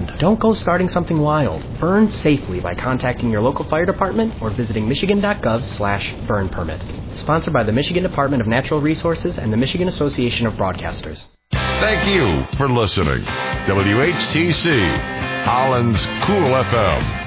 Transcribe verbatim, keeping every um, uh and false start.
burned. Don't go starting something wild. Burn safely by contacting your local fire department or visiting michigan.gov slash burn permit. Sponsored by the Michigan Department of Natural Resources and the Michigan Association of Broadcasters. Thank you for listening. W H T C, Holland's Cool F M.